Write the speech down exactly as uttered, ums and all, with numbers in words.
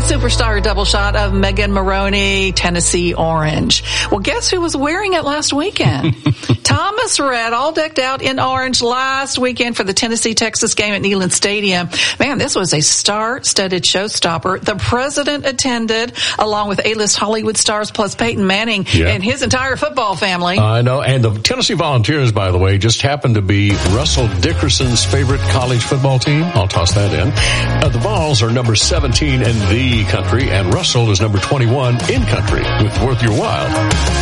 superstar double shot of Megan Maroney, Tennessee orange. Well, guess who was wearing it last weekend? Thomas Rhett, all decked out in orange last weekend for the Tennessee-Texas game at Neyland Stadium. Man, this was a star-studded showstopper. The president attended, along with A-list Hollywood stars, plus Peyton Manning yeah. and his entire football family. I know, and the Tennessee Volunteers, by the way, just happened to be Russell Dickerson's favorite college football team. I'll toss that in. Uh, the Vols are number seventeen in the country, and Russell is number twenty-one in country, with Worth Your While.